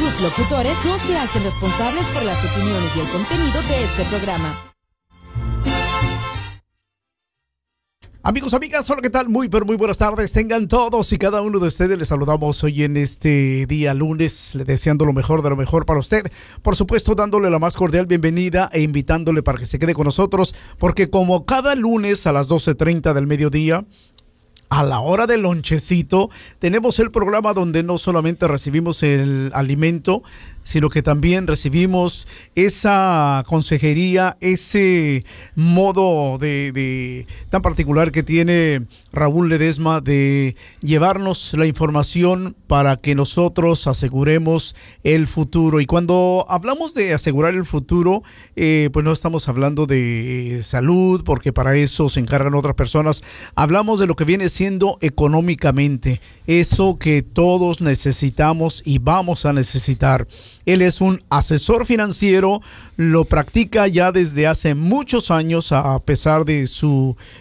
sus locutores no se hacen responsables por las opiniones y el contenido de este programa. Amigos, amigas, hola, ¿qué tal? Muy buenas tardes. Tengan todos y cada uno de ustedes. Les saludamos hoy en este día lunes, deseando lo mejor de lo mejor para usted. Por supuesto, dándole la más cordial bienvenida e invitándole para que se quede con nosotros, porque como cada lunes a las 12:30 del mediodía, a la hora del lonchecito, tenemos el programa donde no solamente recibimos el alimento, sino que también recibimos esa consejería, ese modo de tan particular que tiene Raúl Ledesma de llevarnos la información para que nosotros aseguremos el futuro. Y cuando hablamos de asegurar el futuro, pues no estamos hablando de salud, porque para eso se encargan otras personas. Hablamos de lo que viene siendo económicamente, eso que todos necesitamos y vamos a necesitar. Él es un asesor financiero, lo practica ya desde hace muchos años, a pesar de su